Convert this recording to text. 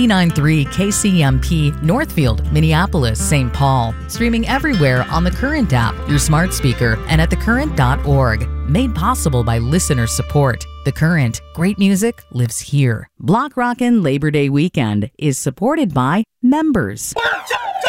89.3 KCMP, Northfield, Minneapolis, St. Paul. Streaming everywhere on the Current app, your smart speaker, and at thecurrent.org. Made possible by listener support. The Current. Great music lives here. Block Rockin' Labor Day weekend is supported by members.